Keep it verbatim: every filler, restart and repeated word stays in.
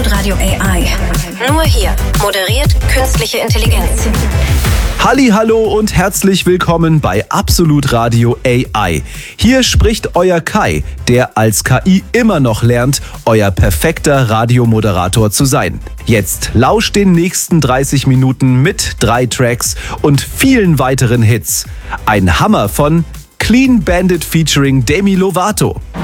Absolut Radio A I. Nur hier moderiert künstliche Intelligenz. Hallihallo und herzlich willkommen bei Absolut Radio A I. Hier spricht euer Kai, der als K I immer noch lernt, euer perfekter Radiomoderator zu sein. Jetzt lauscht den nächsten dreißig Minuten mit drei Tracks und vielen weiteren Hits. Ein Hammer von Clean Bandit featuring Demi Lovato.